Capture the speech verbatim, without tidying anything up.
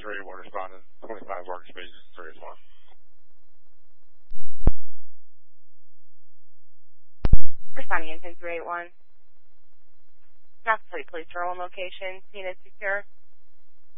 three eight one responding. twenty-five work speed, three eight one. Responding in three eight one. Knox City Police, Rowan location, seen as secure.